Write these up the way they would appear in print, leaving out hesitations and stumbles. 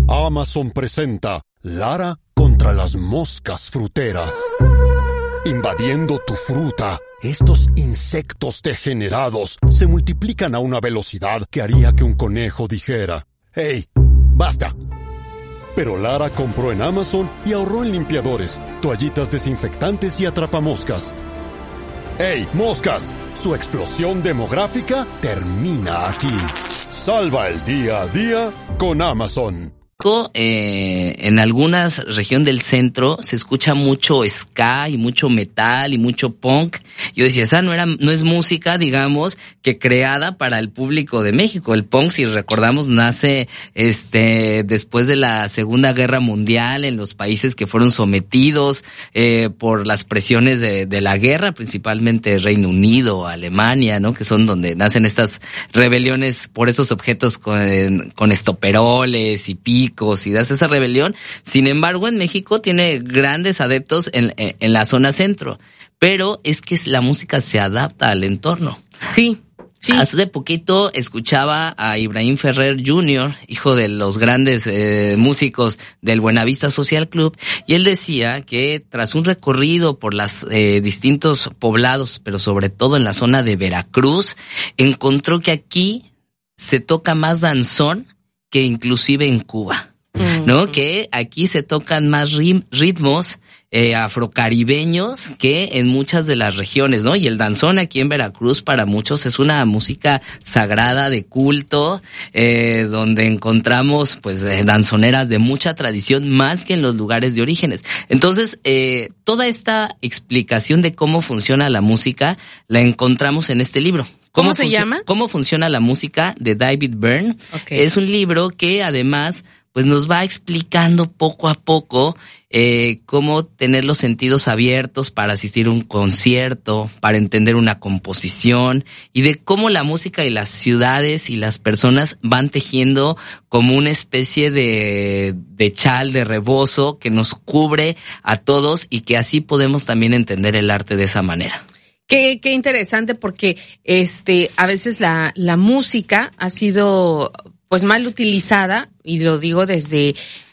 Amazon presenta Lara contra las moscas fruteras. Invadiendo tu fruta, estos insectos degenerados se multiplican a una velocidad que haría que un conejo dijera: ¡Hey, basta! Pero Lara compró en Amazon y ahorró en limpiadores, toallitas desinfectantes y atrapamoscas. ¡Hey, moscas! Su explosión demográfica termina aquí. Salva el día a día con Amazon. En algunas regiones del centro se escucha mucho ska y mucho metal y mucho punk. Yo decía, esa no es música, digamos, que creada para el público de México. El punk, si recordamos, nace después de la Segunda Guerra Mundial en los países que fueron sometidos por las presiones de la guerra, principalmente Reino Unido, Alemania, ¿no? Que son donde nacen estas rebeliones por esos objetos con estoperoles y picos y das esa rebelión. Sin embargo, en México tiene grandes adeptos en la zona centro, pero es que la música se adapta al entorno. Sí. Hace poquito escuchaba a Ibrahim Ferrer Jr., hijo de los grandes músicos del Buenavista Social Club, y él decía que tras un recorrido por los distintos poblados, pero sobre todo en la zona de Veracruz, encontró que aquí se toca más danzón que inclusive en Cuba, ¿no? Que aquí se tocan más ritmos afrocaribeños que en muchas de las regiones, ¿no? Y el danzón aquí en Veracruz para muchos es una música sagrada de culto, donde encontramos pues danzoneras de mucha tradición más que en los lugares de orígenes. Entonces, toda esta explicación de cómo funciona la música la encontramos en este libro. ¿Cómo se llama? ¿Cómo funciona la música? De David Byrne. Okay. Es un libro que además pues nos va explicando poco a poco cómo tener los sentidos abiertos para asistir a un concierto, para entender una composición y de cómo la música y las ciudades y las personas van tejiendo como una especie de chal, de rebozo que nos cubre a todos y que así podemos también entender el arte de esa manera. Qué interesante porque a veces la música ha sido pues mal utilizada, y lo digo desde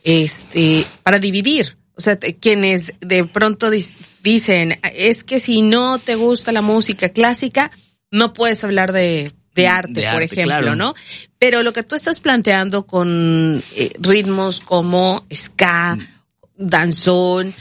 para dividir. O sea, quienes de pronto dicen, es que si no te gusta la música clásica, no puedes hablar de arte, por ejemplo, claro, ¿no? Pero lo que tú estás planteando con ritmos como ska, danzón,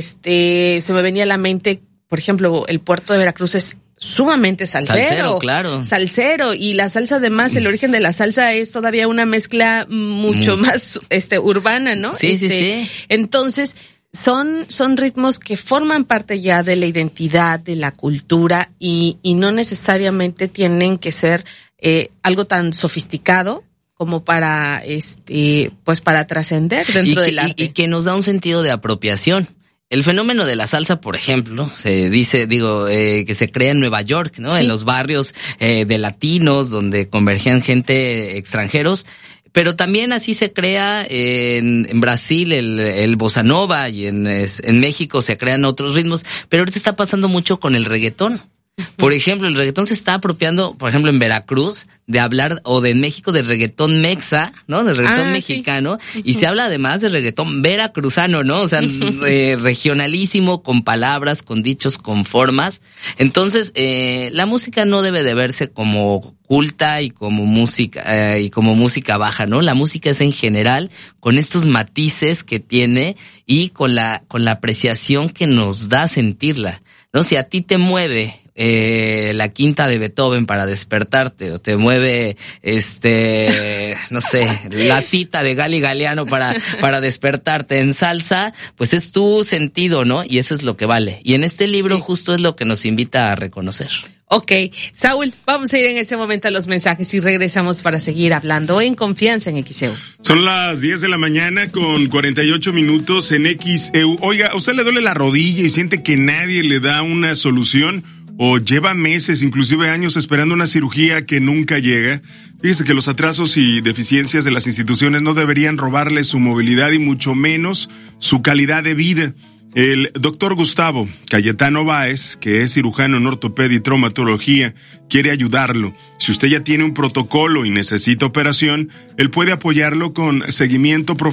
se me venía a la mente, por ejemplo, el puerto de Veracruz es sumamente salsero, claro. Salsero, y la salsa además, el origen de la salsa es todavía una mezcla mucho más urbana, ¿no? Sí. Entonces, son ritmos que forman parte ya de la identidad, de la cultura, y no necesariamente tienen que ser algo tan sofisticado como para pues para trascender dentro del arte. Y que nos da un sentido de apropiación. El fenómeno de la salsa, por ejemplo, se dice, que se crea en Nueva York, ¿no? Sí. En los barrios de latinos, donde convergían gente extranjeros. Pero también así se crea en Brasil el bossa nova, y en México se crean otros ritmos. Pero ahorita está pasando mucho con el reggaetón. Por ejemplo, el reggaetón se está apropiando, por ejemplo, en Veracruz, de hablar, o de en México, del reggaetón mexa, ¿no? Del reggaetón mexicano, sí. Y se habla además de reggaetón veracruzano, ¿no? O sea, regionalísimo, con palabras, con dichos, con formas. Entonces, la música no debe de verse como culta y como música baja, ¿no? La música es en general, con estos matices que tiene y con la apreciación que nos da sentirla, ¿no? Si a ti te mueve la quinta de Beethoven para despertarte, o te mueve no sé, la cita de Gali Galeano para despertarte en salsa, pues es tu sentido, ¿no? Y eso es lo que vale. Y en este libro justo es lo que nos invita a reconocer. Ok, Saúl, vamos a ir en este momento a los mensajes y regresamos para seguir hablando en Confianza en XEU. Son las 10 de la mañana con 48 minutos en XEU. Oiga, ¿a usted le duele la rodilla y siente que nadie le da una solución? ¿O lleva meses, inclusive años, esperando una cirugía que nunca llega? Fíjese que los atrasos y deficiencias de las instituciones no deberían robarle su movilidad y mucho menos su calidad de vida. El doctor Gustavo Cayetano Báez, que es cirujano en ortopedia y traumatología, quiere ayudarlo. Si usted ya tiene un protocolo y necesita operación, él puede apoyarlo con seguimiento profesional